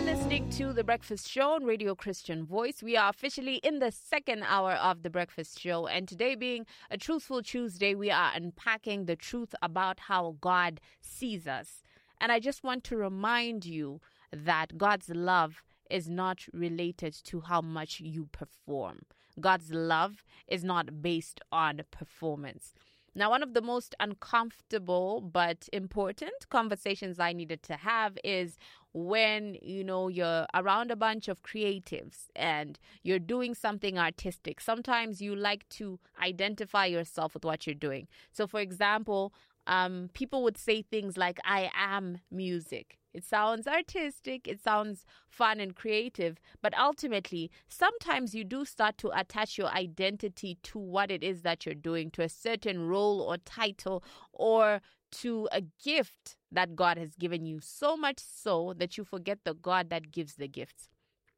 listening to The Breakfast Show on Radio Christian Voice. We are officially in the second hour of The Breakfast Show, and today being a Truthful Tuesday, we are unpacking the truth about how God sees us. And I just want to remind you that God's love is not related to how much you perform. God's love is not based on performance. Now, one of the most uncomfortable but important conversations I needed to have is when, you're around a bunch of creatives and you're doing something artistic. Sometimes you like to identify yourself with what you're doing. So, for example, people would say things like, I am music. It sounds artistic, it sounds fun and creative, but ultimately, sometimes you do start to attach your identity to what it is that you're doing, to a certain role or title, or to a gift that God has given you, so much so that you forget the God that gives the gifts.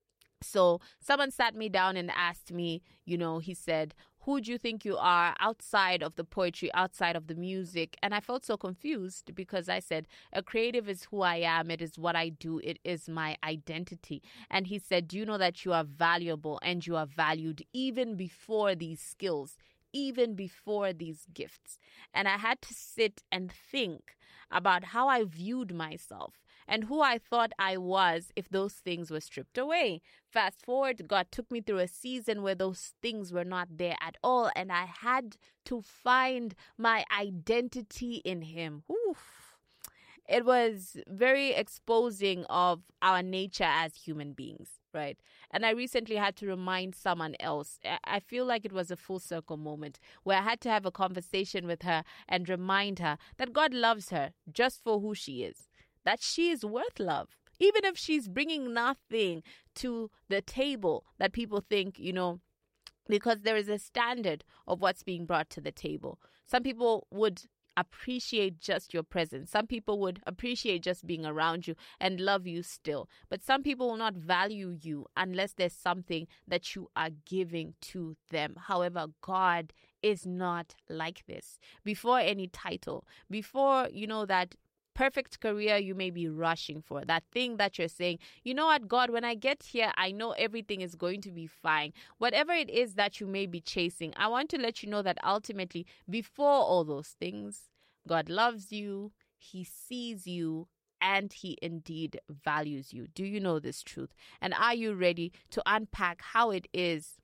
So someone sat me down and asked me, he said, who do you think you are outside of the poetry, outside of the music? And I felt so confused because I said, a creative is who I am. It is what I do. It is my identity. And he said, do you know that you are valuable and you are valued even before these skills, even before these gifts? And I had to sit and think about how I viewed myself and who I thought I was if those things were stripped away. Fast forward, God took me through a season where those things were not there at all, and I had to find my identity in Him. Oof. It was very exposing of our nature as human beings, right? And I recently had to remind someone else. I feel like it was a full circle moment where I had to have a conversation with her and remind her that God loves her just for who she is, that she is worth love. Even if she's bringing nothing to the table that people think, because there is a standard of what's being brought to the table. Some people would appreciate just your presence. Some people would appreciate just being around you and love you still. But some people will not value you unless there's something that you are giving to them. However, God is not like this. Before any title, before, that perfect career you may be rushing for, that thing that you're saying, you know what, God, when I get here, I know everything is going to be fine. Whatever it is that you may be chasing, I want to let you know that ultimately, before all those things, God loves you, He sees you, and He indeed values you. Do you know this truth? And are you ready to unpack how it is,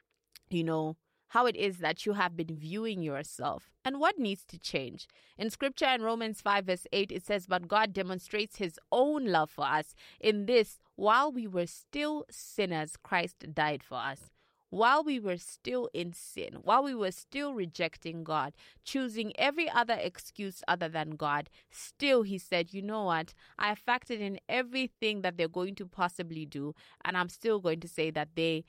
how it is that you have been viewing yourself and what needs to change? In scripture in Romans 5 verse 8, it says, but God demonstrates His own love for us in this: while we were still sinners, Christ died for us. While we were still in sin, while we were still rejecting God, choosing every other excuse other than God, still He said, you know what, I have factored in everything that they're going to possibly do, and I'm still going to say that they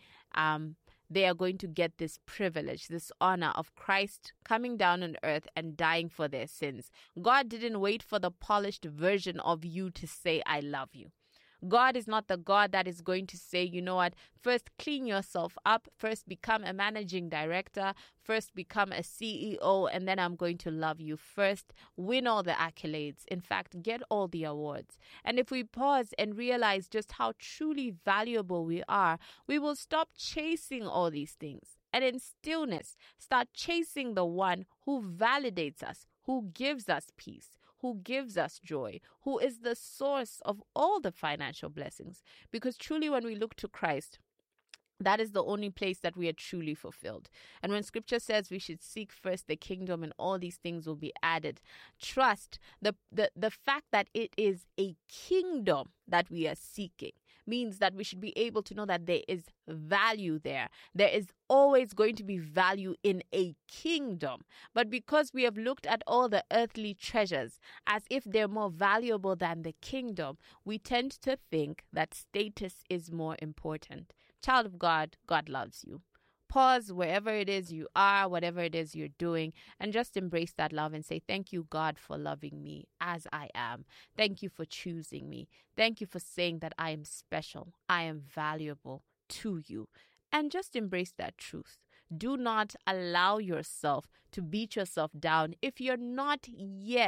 are going to get this privilege, this honor of Christ coming down on earth and dying for their sins. God didn't wait for the polished version of you to say, I love you. God is not the God that is going to say, you know what, first clean yourself up, first become a managing director, first become a CEO, and then I'm going to love you. First, win all the accolades. In fact, get all the awards. And if we pause and realize just how truly valuable we are, we will stop chasing all these things. And in stillness, start chasing the one who validates us, who gives us peace, who gives us joy, who is the source of all the financial blessings. Because truly, when we look to Christ, that is the only place that we are truly fulfilled. And when scripture says we should seek first the kingdom and all these things will be added, trust the fact that it is a kingdom that we are seeking means that we should be able to know that there is value there. There is always going to be value in a kingdom. But because we have looked at all the earthly treasures as if they're more valuable than the kingdom, we tend to think that status is more important. Child of God, God loves you. Pause wherever it is you are, whatever it is you're doing, and just embrace that love and say, thank you, God, for loving me as I am. Thank you for choosing me. Thank you for saying that I am special. I am valuable to you. And just embrace that truth. Do not allow yourself to beat yourself down if you're not yet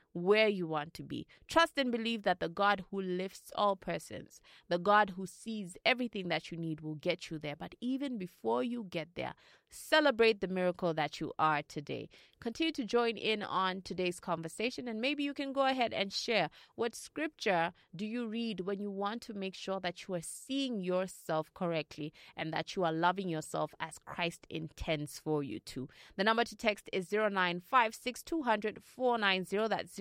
where you want to be. Trust and believe that the God who lifts all persons, the God who sees everything that you need, will get you there. But even before you get there, celebrate the miracle that you are today. Continue to join in on today's conversation, and maybe you can go ahead and share what scripture do you read when you want to make sure that you are seeing yourself correctly and that you are loving yourself as Christ intends for you to. The number to text is 0956-200-490. That's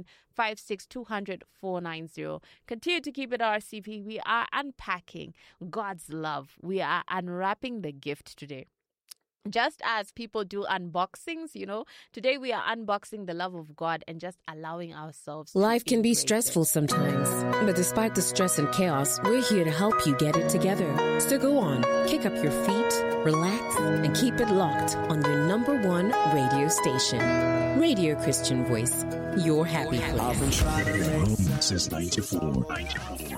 0956-200-490. Continue to keep it RCP. We are unpacking God's love. We are unwrapping the gift today. Just as people do unboxings, today we are unboxing the love of God and just allowing ourselves to Life can be embrace stressful it. sometimes, but despite the stress and chaos, we're here to help you get it together. So go on, kick up your feet, relax, and keep it locked on your #1 radio station. Radio Christian Voice, your happy place. I've been trying since 94.